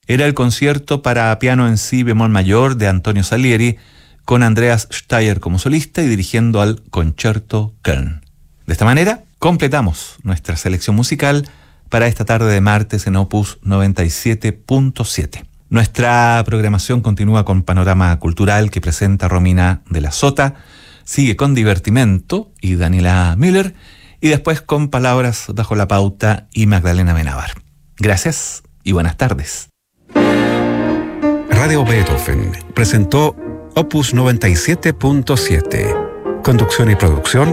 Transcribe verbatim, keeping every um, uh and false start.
Era el concierto para piano en si bemol mayor de Antonio Salieri, con Andreas Steyr como solista y dirigiendo al Concerto Köln. De esta manera, completamos nuestra selección musical para esta tarde de martes en Opus noventa y siete punto siete. Nuestra programación continúa con Panorama Cultural que presenta Romina de la Sota, sigue con Divertimento y Daniela Müller, y después con Palabras bajo la pauta y Magdalena Benavar. Gracias y buenas tardes. Radio Beethoven presentó Opus noventa y siete punto siete. Conducción y producción